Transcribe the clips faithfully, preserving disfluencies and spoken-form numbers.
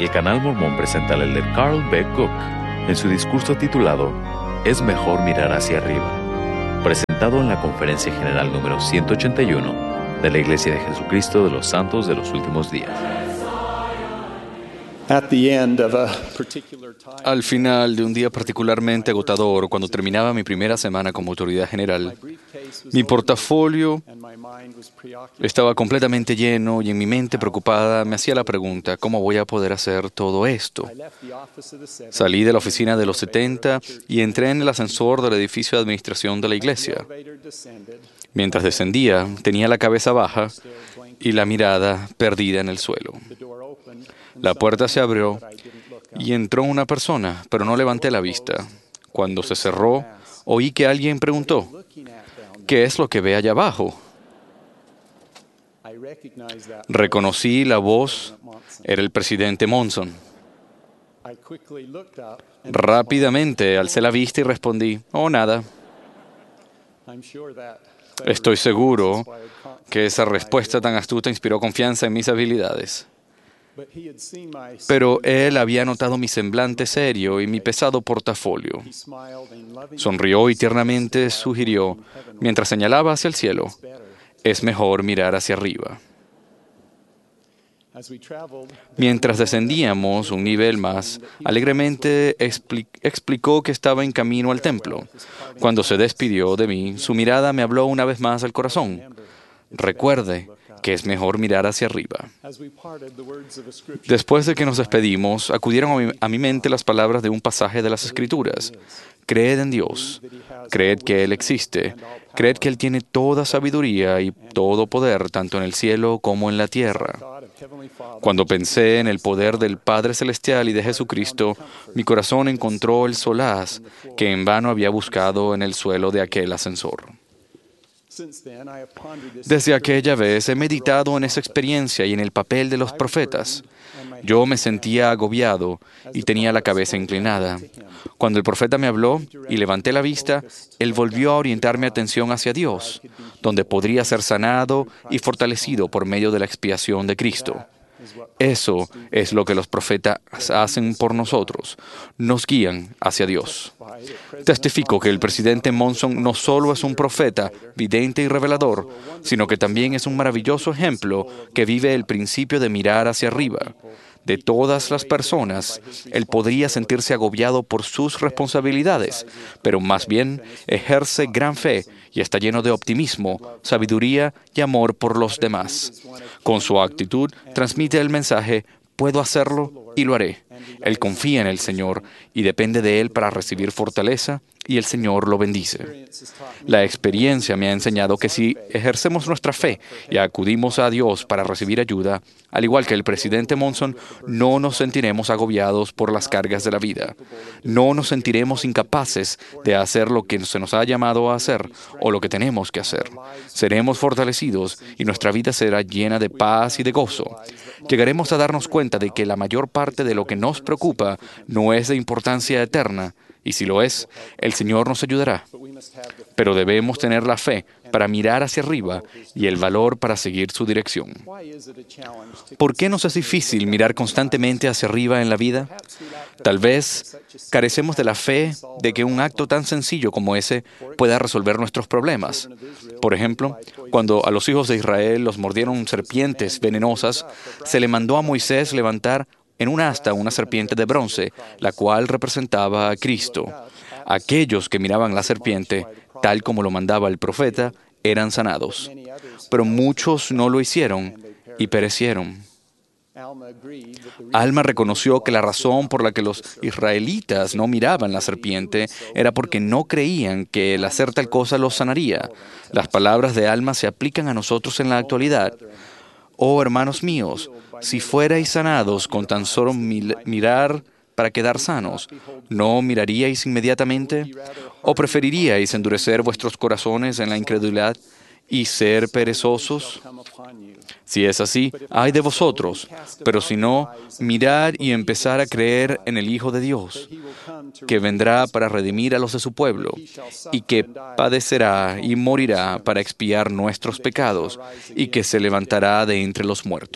El Canal Mormón presenta al elder Carl B. Cook en su discurso titulado Es mejor mirar hacia arriba, presentado en la Conferencia General número ciento ochenta y uno de la Iglesia de Jesucristo de los Santos de los Últimos Días. Al final de un día particularmente agotador, cuando terminaba mi primera semana como autoridad general, mi portafolio estaba completamente lleno y en mi mente preocupada me hacía la pregunta, ¿cómo voy a poder hacer todo esto? Salí de la oficina de los setenta y entré en el ascensor del edificio de administración de la iglesia. Mientras descendía, tenía la cabeza baja y la mirada perdida en el suelo. La puerta se abrió y entró una persona, pero no levanté la vista. Cuando se cerró, oí que alguien preguntó, ¿qué es lo que ve allá abajo? Reconocí la voz, era el presidente Monson. Rápidamente alcé la vista y respondí, oh, nada. Estoy seguro que esa respuesta tan astuta inspiró confianza en mis habilidades. Pero él había notado mi semblante serio y mi pesado portafolio. Sonrió y tiernamente sugirió, mientras señalaba hacia el cielo, es mejor mirar hacia arriba. Mientras descendíamos un nivel más, alegremente expli- explicó que estaba en camino al templo. Cuando se despidió de mí, su mirada me habló una vez más al corazón. Recuerde que es mejor mirar hacia arriba. Después de que nos despedimos, acudieron a mi, a mi mente las palabras de un pasaje de las Escrituras. Creed en Dios, creed que Él existe, creed que Él tiene toda sabiduría y todo poder, tanto en el cielo como en la tierra. Cuando pensé en el poder del Padre Celestial y de Jesucristo, mi corazón encontró el solaz que en vano había buscado en el suelo de aquel ascensor. Desde aquella vez he meditado en esa experiencia y en el papel de los profetas. Yo me sentía agobiado y tenía la cabeza inclinada. Cuando el profeta me habló y levanté la vista, él volvió a orientar mi atención hacia Dios, donde podría ser sanado y fortalecido por medio de la expiación de Cristo. Eso es lo que los profetas hacen por nosotros, nos guían hacia Dios. Testifico que el presidente Monson no solo es un profeta, vidente y revelador, sino que también es un maravilloso ejemplo que vive el principio de mirar hacia arriba. De todas las personas, él podría sentirse agobiado por sus responsabilidades, pero más bien ejerce gran fe y está lleno de optimismo, sabiduría y amor por los demás. Con su actitud, transmite el mensaje, puedo hacerlo y lo haré. Él confía en el Señor y depende de Él para recibir fortaleza, y el Señor lo bendice. La experiencia me ha enseñado que si ejercemos nuestra fe y acudimos a Dios para recibir ayuda, al igual que el presidente Monson, no nos sentiremos agobiados por las cargas de la vida. No nos sentiremos incapaces de hacer lo que se nos ha llamado a hacer o lo que tenemos que hacer. Seremos fortalecidos y nuestra vida será llena de paz y de gozo. Llegaremos a darnos cuenta de que la mayor parte de lo que nos preocupa no es de importancia eterna, y si lo es, el Señor nos ayudará. Pero debemos tener la fe para mirar hacia arriba y el valor para seguir su dirección. ¿Por qué nos es difícil mirar constantemente hacia arriba en la vida? Tal vez carecemos de la fe de que un acto tan sencillo como ese pueda resolver nuestros problemas. Por ejemplo, cuando a los hijos de Israel los mordieron serpientes venenosas, se le mandó a Moisés levantar en un asta una serpiente de bronce, la cual representaba a Cristo. Aquellos que miraban la serpiente, tal como lo mandaba el profeta, eran sanados. Pero muchos no lo hicieron y perecieron. Alma reconoció que la razón por la que los israelitas no miraban la serpiente era porque no creían que el hacer tal cosa los sanaría. Las palabras de Alma se aplican a nosotros en la actualidad. Oh, hermanos míos, si fuerais sanados con tan solo mil- mirar para quedar sanos, ¿no miraríais inmediatamente? ¿O preferiríais endurecer vuestros corazones en la incredulidad y ser perezosos? Si es así, ay de vosotros, pero si no, mirad y empezar a creer en el Hijo de Dios, que vendrá para redimir a los de su pueblo, y que padecerá y morirá para expiar nuestros pecados, y que se levantará de entre los muertos.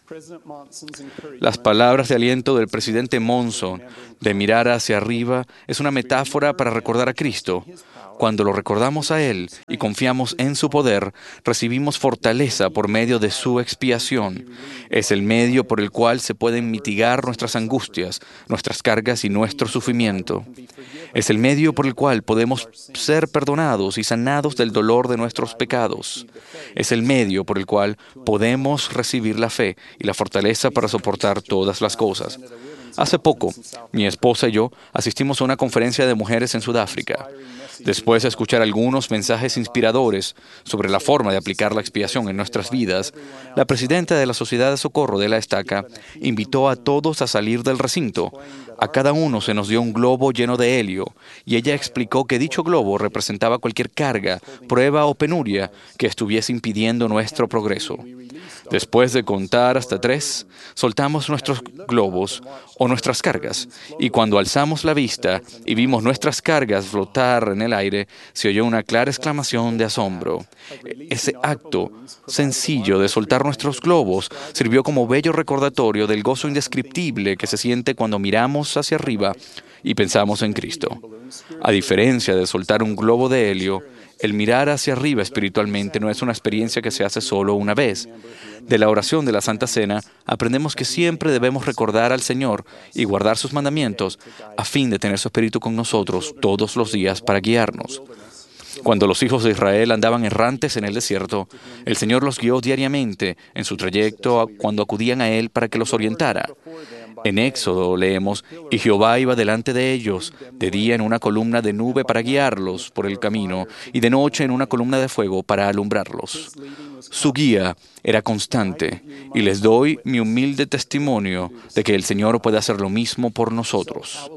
Las palabras de aliento del presidente Monson de mirar hacia arriba es una metáfora para recordar a Cristo. Cuando lo recordamos a Él y confiamos en su poder, recibimos fortaleza por medio de su expiación. Es el medio por el cual se pueden mitigar nuestras angustias, nuestras cargas y nuestro sufrimiento. Es el medio por el cual podemos ser perdonados y sanados del dolor de nuestros pecados. Es el medio por el cual podemos recibir la fe y la fortaleza para soportar todas las cosas. Hace poco, mi esposa y yo asistimos a una conferencia de mujeres en Sudáfrica. Después de escuchar algunos mensajes inspiradores sobre la forma de aplicar la expiación en nuestras vidas, la presidenta de la Sociedad de Socorro de la Estaca invitó a todos a salir del recinto. A cada uno se nos dio un globo lleno de helio, y ella explicó que dicho globo representaba cualquier carga, prueba o penuria que estuviese impidiendo nuestro progreso. Después de contar hasta tres, soltamos nuestros globos o nuestras cargas, y cuando alzamos la vista y vimos nuestras cargas flotar en el aire, se oyó una clara exclamación de asombro. Ese acto sencillo de soltar nuestros globos sirvió como bello recordatorio del gozo indescriptible que se siente cuando miramos hacia arriba y pensamos en Cristo. A diferencia de soltar un globo de helio, el mirar hacia arriba espiritualmente no es una experiencia que se hace solo una vez. De la oración de la Santa Cena, aprendemos que siempre debemos recordar al Señor y guardar sus mandamientos a fin de tener su Espíritu con nosotros todos los días para guiarnos. Cuando los hijos de Israel andaban errantes en el desierto, el Señor los guió diariamente en su trayecto cuando acudían a Él para que los orientara. En Éxodo leemos, y Jehová iba delante de ellos, de día en una columna de nube para guiarlos por el camino, y de noche en una columna de fuego para alumbrarlos. Su guía era constante, y les doy mi humilde testimonio de que el Señor puede hacer lo mismo por nosotros.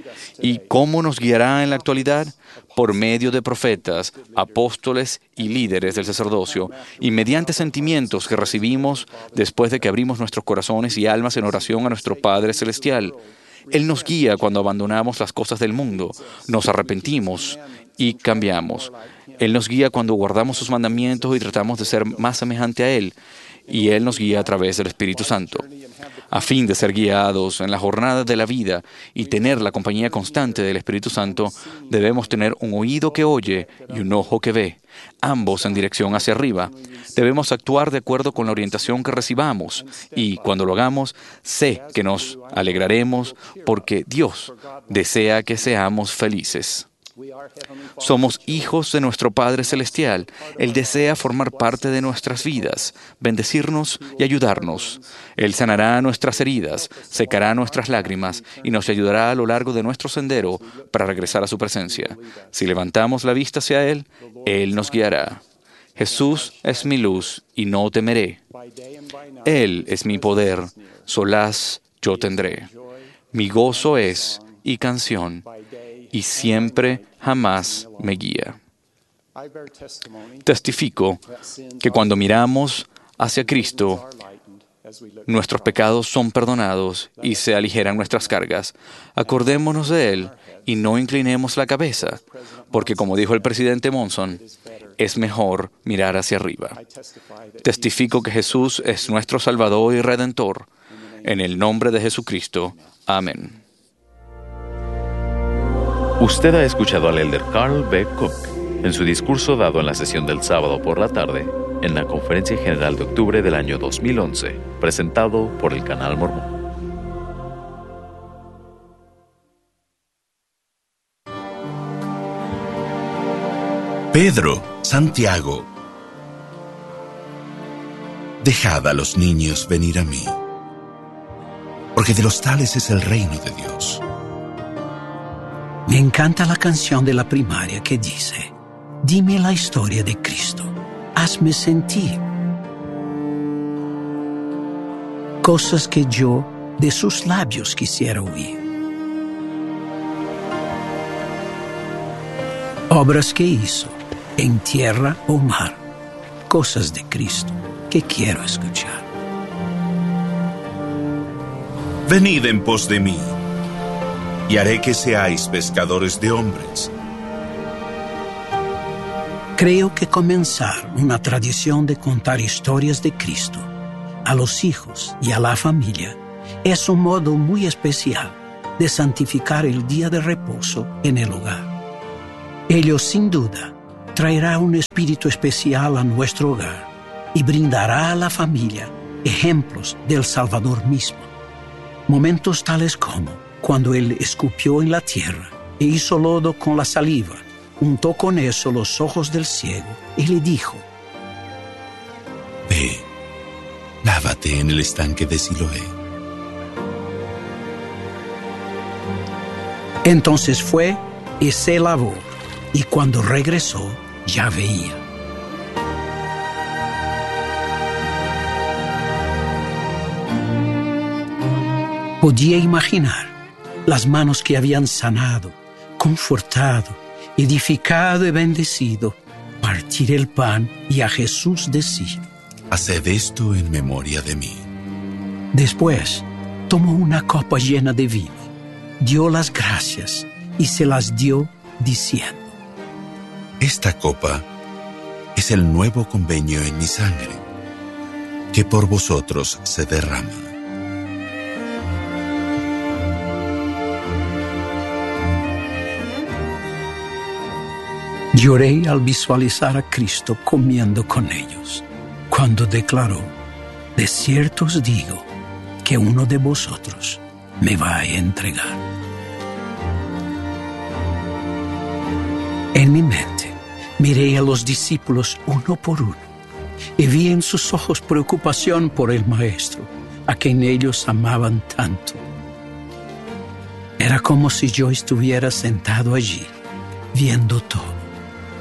¿Y cómo nos guiará en la actualidad? Por medio de profetas, apóstoles y líderes del sacerdocio, y mediante sentimientos que recibimos después de que abrimos nuestros corazones y almas en oración a nuestro Padre Celestial. Él nos guía cuando abandonamos las cosas del mundo, nos arrepentimos y cambiamos. Él nos guía cuando guardamos sus mandamientos y tratamos de ser más semejante a Él. Y Él nos guía a través del Espíritu Santo. A fin de ser guiados en la jornada de la vida y tener la compañía constante del Espíritu Santo, debemos tener un oído que oye y un ojo que ve, ambos en dirección hacia arriba. Debemos actuar de acuerdo con la orientación que recibamos y, cuando lo hagamos, sé que nos alegraremos porque Dios desea que seamos felices. Somos hijos de nuestro Padre Celestial. Él desea formar parte de nuestras vidas, bendecirnos y ayudarnos. Él sanará nuestras heridas, secará nuestras lágrimas y nos ayudará a lo largo de nuestro sendero para regresar a su presencia. Si levantamos la vista hacia Él, Él nos guiará. Jesús es mi luz y no temeré. Él es mi poder, solaz yo tendré. Mi gozo es y canción, y siempre, jamás me guía. Testifico que cuando miramos hacia Cristo, nuestros pecados son perdonados y se aligeran nuestras cargas. Acordémonos de Él y no inclinemos la cabeza, porque como dijo el presidente Monson, es mejor mirar hacia arriba. Testifico que Jesús es nuestro Salvador y Redentor. En el nombre de Jesucristo. Amén. Usted ha escuchado al elder Carl B. Cook en su discurso dado en la sesión del sábado por la tarde en la Conferencia General de octubre del año dos mil once, presentado por el Canal Mormón. Pedro, Santiago, dejad a los niños venir a mí, porque de los tales es el reino de Dios. Me encanta la canción de la primaria que dice, dime la historia de Cristo, hazme sentir cosas que yo de sus labios quisiera oír. Obras que hizo en tierra o mar, cosas de Cristo que quiero escuchar. Venid en pos de mí, y haré que seáis pescadores de hombres. Creo que comenzar una tradición de contar historias de Cristo a los hijos y a la familia es un modo muy especial de santificar el día de reposo en el hogar. Ello sin duda traerá un espíritu especial a nuestro hogar y brindará a la familia ejemplos del Salvador mismo. Momentos tales como cuando Él escupió en la tierra e hizo lodo con la saliva, untó con eso los ojos del ciego y le dijo: Ve, lávate en el estanque de Siloé. Entonces fue y se lavó, y cuando regresó ya veía. Podía imaginar las manos que habían sanado, confortado, edificado y bendecido, partir el pan y a Jesús decir: Haced esto en memoria de mí. Después tomó una copa llena de vino, dio las gracias y se las dio diciendo: Esta copa es el nuevo convenio en mi sangre, que por vosotros se derrama. Lloré al visualizar a Cristo comiendo con ellos, cuando declaró: de cierto os digo que uno de vosotros me va a entregar. En mi mente miré a los discípulos uno por uno y vi en sus ojos preocupación por el Maestro, a quien ellos amaban tanto. Era como si yo estuviera sentado allí, viendo todo.